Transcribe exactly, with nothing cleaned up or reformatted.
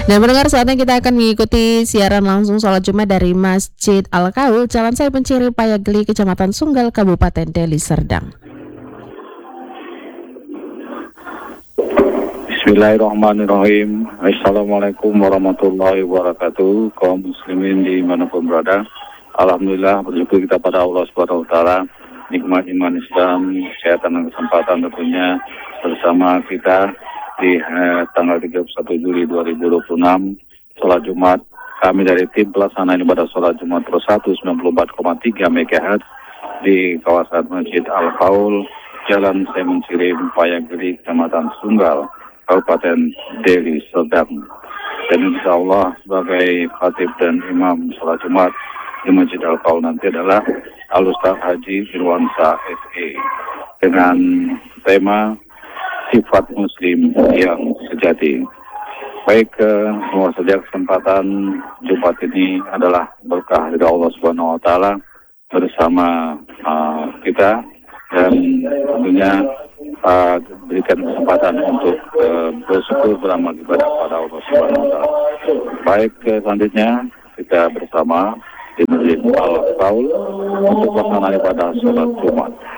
Dan mendengar saatnya kita akan mengikuti siaran langsung sholat Jumat dari Masjid Al-Kaul, Jalan Saya Penciri Payageli, Kecamatan Sunggal, Kabupaten Deli Serdang. Bismillahirrahmanirrahim. Assalamualaikum warahmatullahi wabarakatuh. Kaum muslimin dimanapun berada, alhamdulillah bersyukur kita pada Allah Subhanahu Wa Taala, nikmat iman Islam, kesehatan dan kesempatan tentunya bersama kita di eh, tanggal tiga puluh satu Juli dua ribu dua puluh enam, sholat Jumat. Kami dari tim pelaksana ibadah sholat Jumat Pro satu sembilan puluh empat koma tiga megahertz di kawasan Masjid Al-Kaul, Jalan Saya Penciri Payageli, Kecamatan Sunggal, Kabupaten Deli Serdang. Dan insya Allah sebagai khatib dan imam sholat Jumat di Masjid Al-Kaul nanti adalah Al-Ustaz Haji Irwansa S E dengan tema sifat muslim yang sejati. Baik, eh, semua saja kesempatan Jumat ini adalah berkah dari Allah Subhanahu Wa Taala bersama uh, kita, dan tentunya uh, berikan kesempatan untuk uh, bersyukur beramal ibadah pada Allah Subhanahu Wa Taala. Baik, eh, selanjutnya kita bersama di Masjid Al-Kaul untuk pelaksanaan ibadah sholat Jumat.